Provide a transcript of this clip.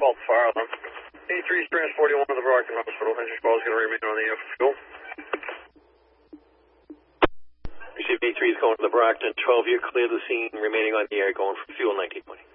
False fire alarm. A3 is transporting one to the Brockton Hospital. Engine squad is going to remain on the air for fuel. Receive A3 is going to the Brockton. 12, you're clear the scene, remaining on the air, going for fuel 1920.